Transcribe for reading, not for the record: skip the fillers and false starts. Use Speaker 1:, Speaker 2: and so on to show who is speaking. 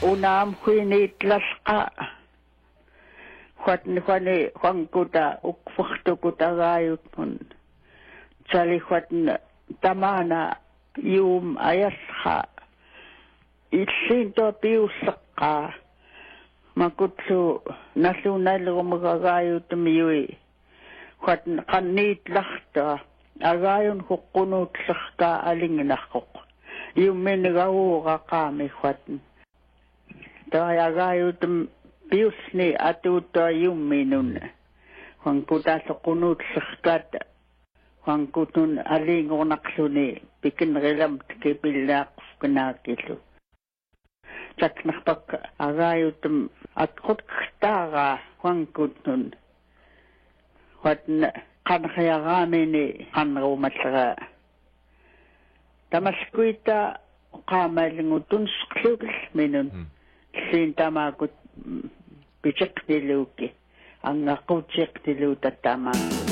Speaker 1: unam huinitlasqa Juan kuta ukfurtukuta gayutmun tsali juan tamana yum ayasqa illinto piusaqqa makutsu national gumagayutum yui juan qannitlaqta agayun huqqunutlaqqa alingnaqquq yummin gawuqa qami juan agayutum piusni atuta yumminun juan kuta suqqunutlaqqa juan kutun alingunaqsuni pikinrilam tikipillaqufkanakilu taknaqpak agayutum atqutqtaqa juan kutun juan qanqiyagamini qanrumatlaqa tamaskuita qamalingutun suqlugil minun sintamakut pichiqtiluki angaqutiqtilu tatama